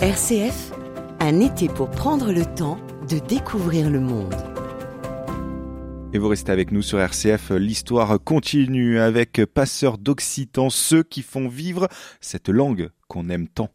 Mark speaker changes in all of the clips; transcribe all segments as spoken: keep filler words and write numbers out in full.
Speaker 1: R C F, un été pour prendre le temps de découvrir le monde.
Speaker 2: Et vous restez avec nous sur R C F, l'histoire continue avec Passeurs d'Occitan, ceux qui font vivre cette langue qu'on aime tant.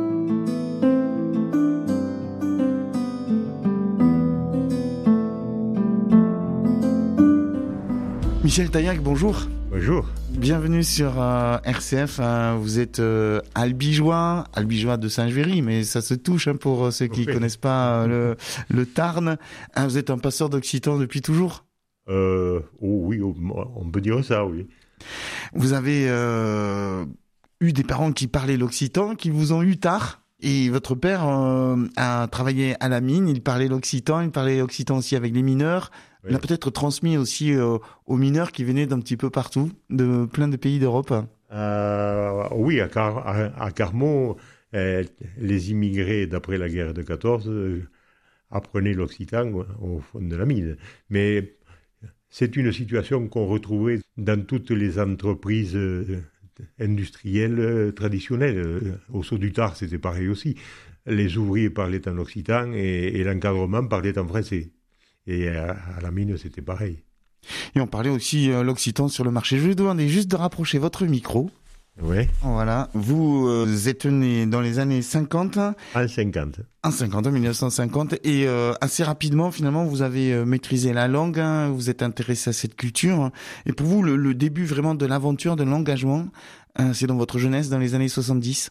Speaker 3: Michel Taillac, bonjour.
Speaker 4: Bonjour.
Speaker 3: Bienvenue sur euh, R C F. Hein. Vous êtes euh, albigeois, albigeois de Saint-Géry, mais ça se touche hein, pour ceux qui ne oui. connaissent pas euh, le, le Tarn. Hein, vous êtes un passeur d'Occitan depuis toujours ?
Speaker 4: euh, oh, Oui, on peut dire ça, oui.
Speaker 3: Vous avez euh, eu des parents qui parlaient l'occitan, qui vous ont eu tard. Et votre père euh, a travaillé à la mine, il parlait l'occitan, il parlait l'occitan aussi avec les mineurs. Oui. Il a peut-être transmis aussi euh, aux mineurs qui venaient d'un petit peu partout, de plein de pays d'Europe.
Speaker 4: Euh, oui, à, Car- à, à Carmont, euh, les immigrés d'après la guerre de quatorze euh, apprenaient l'occitan au fond de la mine. Mais c'est une situation qu'on retrouvait dans toutes les entreprises euh, industrielles euh, traditionnelles. Au Saut du Tard, c'était pareil aussi. Les ouvriers parlaient en occitan et, et l'encadrement parlait en français. Et à, à la mine, c'était pareil.
Speaker 3: Et on parlait aussi euh, l'occitan sur le marché. Je vais vous demander juste de rapprocher votre micro.
Speaker 4: Oui.
Speaker 3: Voilà. Vous euh, êtes né dans les années cinquante.
Speaker 4: En cinquante.
Speaker 3: En cinquante, en mille neuf cent cinquante. Et euh, assez rapidement, finalement, vous avez euh, maîtrisé la langue. Hein, vous êtes intéressé à cette culture. Hein, et pour vous, le, le début vraiment de l'aventure, de l'engagement, hein, c'est dans votre jeunesse, dans les années soixante-dix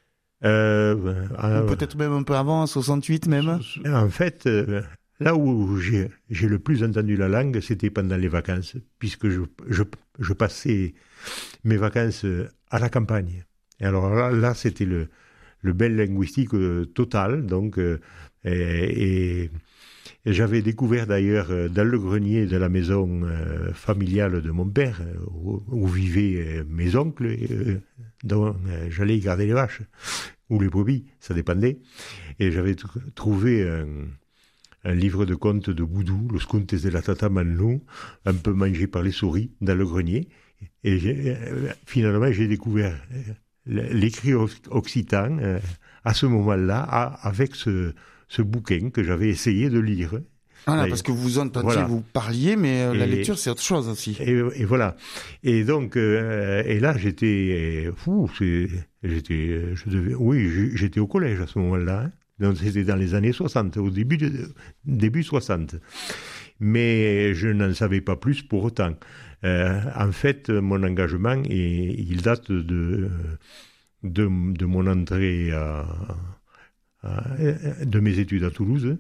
Speaker 4: euh, euh,
Speaker 3: Ou peut-être même un peu avant, soixante-huit même.
Speaker 4: En fait... Euh... Là où j'ai, j'ai le plus entendu la langue, c'était pendant les vacances, puisque je, je, je passais mes vacances à la campagne. Et alors là, là c'était le, le bel linguistique euh, total. Donc, euh, et, et, et j'avais découvert d'ailleurs euh, dans le grenier de la maison euh, familiale de mon père, euh, où, où vivaient euh, mes oncles, euh, dont euh, j'allais y garder les vaches, ou les brebis, ça dépendait. Et j'avais t- trouvé... Euh, un livre de contes de Boudou, Los Contes de la Tata Manlou, un peu mangé par les souris dans le grenier. Et j'ai, finalement, j'ai découvert l'écrit occitan euh, à ce moment-là, à, avec ce, ce bouquin que j'avais essayé de lire.
Speaker 3: Voilà, parce que vous entendiez, voilà. Vous parliez, mais euh, la lecture, c'est autre chose aussi.
Speaker 4: Et, et voilà. Et donc, euh, et là, j'étais fou. C'est, j'étais, je devais, oui, j'étais au collège à ce moment-là. Hein. Donc c'était dans les années soixante, au début, de, début soixante. Mais je n'en savais pas plus pour autant. Euh, en fait, mon engagement, est, il date de, de, de mon entrée à, à, de mes études à Toulouse.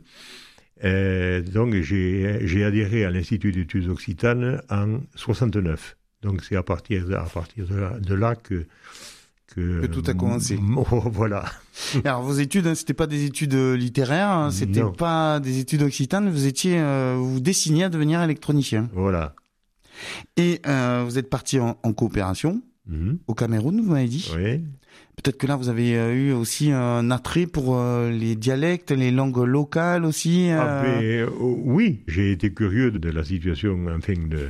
Speaker 4: Euh, donc j'ai, j'ai adhéré à l'Institut d'études occitanes en soixante-neuf. Donc c'est à partir de, à partir de là, de là que Que,
Speaker 3: que tout a commencé.
Speaker 4: Oh, voilà.
Speaker 3: Alors vos études, hein, c'était pas des études littéraires, hein, c'était non. pas des études occitanes. Vous étiez, euh, vous destiniez à devenir électronicien.
Speaker 4: Voilà.
Speaker 3: Et euh, vous êtes parti en, en coopération mm-hmm. au Cameroun, vous m'avez dit.
Speaker 4: Oui.
Speaker 3: Peut-être que là vous avez euh, eu aussi un attrait pour euh, les dialectes, les langues locales aussi. Euh...
Speaker 4: Ah, mais, euh, oui, j'ai été curieux de la situation, enfin de.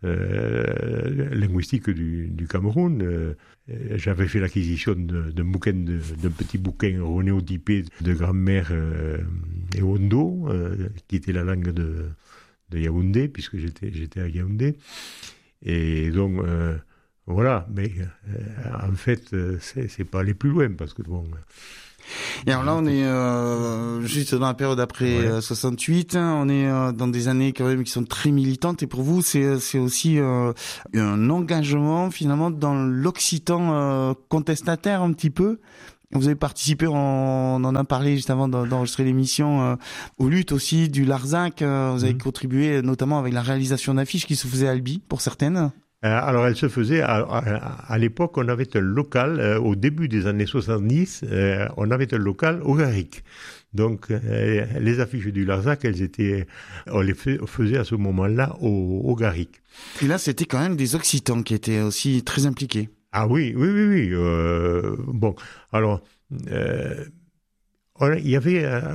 Speaker 4: Euh, linguistique du, du Cameroun. Euh, j'avais fait l'acquisition de, d'un, bouquin de, d'un petit bouquin renéotypé de grammaire euh, Ewondo, euh, qui était la langue de, de Yaoundé, puisque j'étais, j'étais à Yaoundé. Et donc, euh, voilà. Mais euh, en fait, c'est, c'est pas aller plus loin, parce que bon...
Speaker 3: Et alors là, on est euh, juste dans la période après ouais. euh, soixante-huit. Hein, on est euh, dans des années quand même qui sont très militantes. Et pour vous, c'est c'est aussi euh, un engagement finalement dans l'occitan euh, contestataire un petit peu. Vous avez participé, on, on en a parlé juste avant d'enregistrer l'émission, euh, aux luttes aussi du Larzac. Euh, vous avez mmh. contribué notamment avec la réalisation d'affiches qui se faisaient à Albi pour certaines.
Speaker 4: Alors, elle se faisait, à, à, à l'époque, on avait un local, euh, au début des années soixante-dix, euh, on avait un local au Garric. Donc, euh, les affiches du Larzac, elles étaient, on les fait, faisait à ce moment-là au, au Garric.
Speaker 3: Et là, c'était quand même des Occitans qui étaient aussi très impliqués.
Speaker 4: Ah oui, oui, oui, oui. Euh, bon, alors, euh, on, il y avait euh,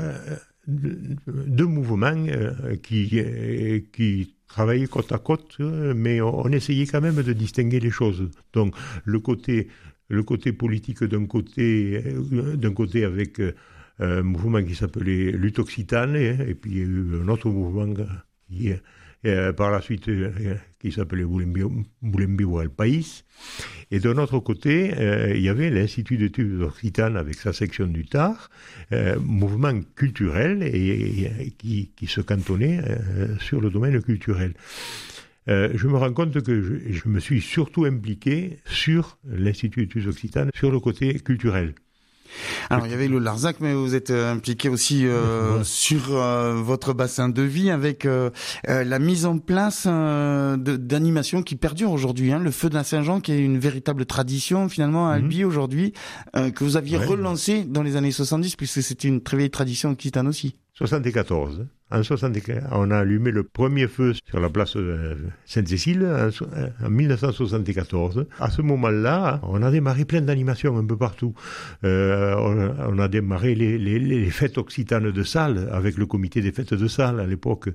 Speaker 4: deux mouvements euh, qui, euh, qui travaillaient côte à côte, mais on, on essayait quand même de distinguer les choses. Donc, le côté, le côté politique d'un côté, d'un côté avec un mouvement qui s'appelait Lutte Occitane, et, et puis il y a eu un autre mouvement qui, et, par la suite qui s'appelait Boulembi El País. Et de notre côté, euh, il y avait l'Institut d'études occitanes avec sa section du Tard, euh, mouvement culturel et, et, et qui, qui se cantonnait euh, sur le domaine culturel. Euh, je me rends compte que je, je me suis surtout impliqué sur l'Institut d'études occitanes, sur le côté culturel.
Speaker 3: Alors il y avait le Larzac, mais vous êtes euh, impliqué aussi euh, ouais. sur euh, votre bassin de vie avec euh, euh, la mise en place euh, de, d'animations qui perdurent aujourd'hui. Hein, le Feu de la Saint-Jean, qui est une véritable tradition finalement à Albi mmh. aujourd'hui, euh, que vous aviez ouais. relancé dans les années soixante-dix, puisque c'était une très vieille tradition occitane aussi.
Speaker 4: soixante-quatorze. En soixante-quatorze, on a allumé le premier feu sur la place Sainte-Cécile en, en mille neuf cent soixante-quatorze. À ce moment-là, on a démarré plein d'animations un peu partout. Euh, on, on a démarré les, les, les fêtes occitanes de Salles avec le comité des fêtes de Salles à l'époque.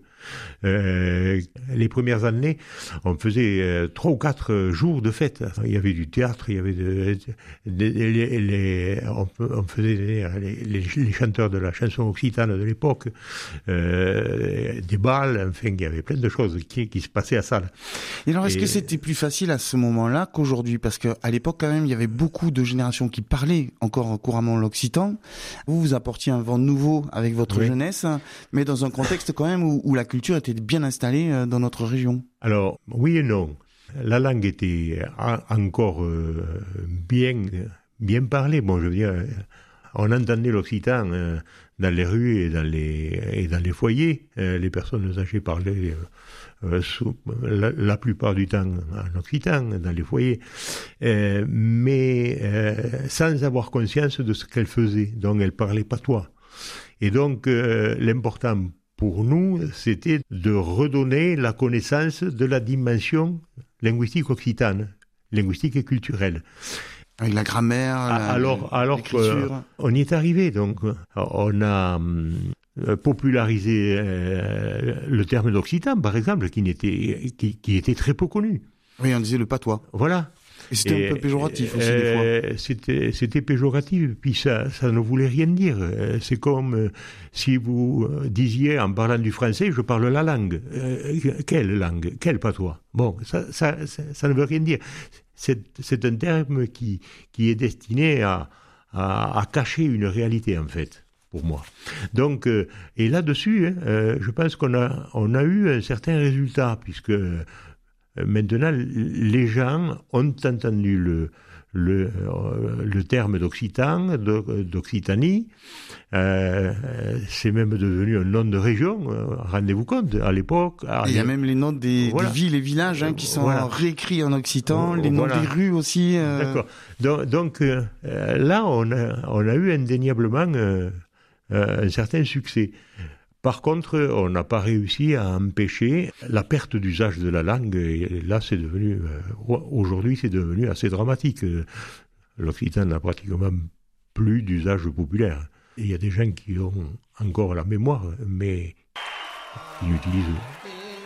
Speaker 4: Euh, les premières années, on faisait trois ou quatre jours de fêtes. Il y avait du théâtre, il y avait de, de, de, les, les, on, on faisait les, les, les chanteurs de la chanson occitane de l'époque. Euh, des balles, enfin, il y avait plein de choses qui, qui se passaient à Salles.
Speaker 3: Et alors, est-ce Et... que c'était plus facile à ce moment-là qu'aujourd'hui? Parce qu'à l'époque, quand même, il y avait beaucoup de générations qui parlaient encore couramment l'occitan. Vous, vous apportiez un vent nouveau avec votre oui. jeunesse, mais dans un contexte quand même où, où la culture était bien installée dans notre région.
Speaker 4: Alors, oui et non. La langue était encore euh, bien, bien parlée. Bon, je veux dire, on entendait l'occitan euh, dans les rues et dans les, et dans les foyers. Euh, les personnes âgées parlaient euh, sous, la, la plupart du temps en occitan, dans les foyers, euh, mais euh, sans avoir conscience de ce qu'elles faisaient. Donc, elles parlaient patois. Et donc, euh, l'important pour nous, c'était de redonner la connaissance de la dimension linguistique occitane, linguistique et culturelle.
Speaker 3: Avec la grammaire, la,
Speaker 4: alors, alors on y est arrivé. Donc, on a euh, popularisé euh, le terme d'occitan, par exemple, qui n'était, qui, qui était très peu connu.
Speaker 3: Oui, on disait le patois.
Speaker 4: Voilà.
Speaker 3: Et c'était et, un peu péjoratif aussi,
Speaker 4: euh,
Speaker 3: des fois.
Speaker 4: C'était, c'était péjoratif, puis ça, ça ne voulait rien dire. C'est comme euh, si vous disiez, en parlant du français, je parle la langue. Euh, quelle langue? Quel patois? Bon, ça, ça, ça, ça ne veut rien dire. C'est, c'est un terme qui, qui est destiné à, à, à cacher une réalité, en fait, pour moi. Donc, euh, et là-dessus, hein, euh, je pense qu'on a, on a eu un certain résultat, puisque euh, maintenant, les gens ont entendu le, le, euh, le terme d'occitan, d'Occitanie. Euh, c'est même devenu un nom de région, euh, rendez-vous compte, à l'époque.
Speaker 3: Il y a même les noms des, voilà. des villes et villages hein, qui sont voilà. réécrits en occitan, les noms voilà. des rues aussi. Euh...
Speaker 4: D'accord. Donc, donc euh, là, on a, on a eu indéniablement euh, euh, un certain succès. Par contre, on n'a pas réussi à empêcher la perte d'usage de la langue. Et là, c'est devenu, euh, aujourd'hui, c'est devenu assez dramatique. L'occitan n'a pratiquement plus d'usage populaire. Et il y a des gens qui ont encore la mémoire, mais ils n'utilisent